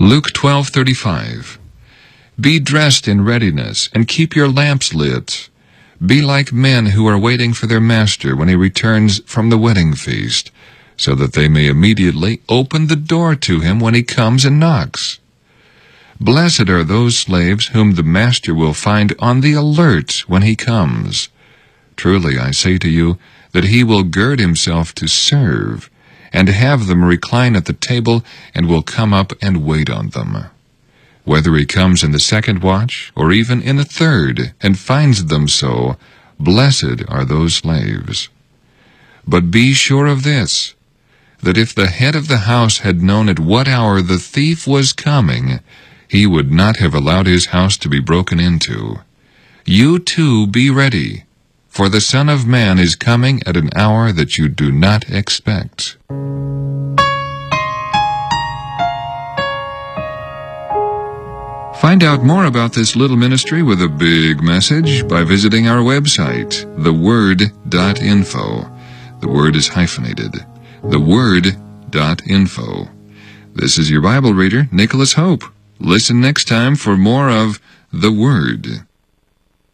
Luke 12:35. Be dressed in readiness, and keep your lamps lit. Be like men who are waiting for their master when he returns from the wedding feast, so that they may immediately open the door to him when he comes and knocks. Blessed are those slaves whom the master will find on the alert when he comes. Truly I say to you that he will gird himself to serve, and have them recline at the table, and will come up and wait on them. Whether he comes in the second watch, or even in the third, and finds them so, blessed are those slaves. But be sure of this, that if the head of the house had known at what hour the thief was coming, he would not have allowed his house to be broken into. You too be ready, for the Son of Man is coming at an hour that you do not expect. Find out more about this little ministry with a big message by visiting our website, theword.info. The word is hyphenated. theword.info. This is your Bible reader, Nicholas Hope. Listen next time for more of The Word.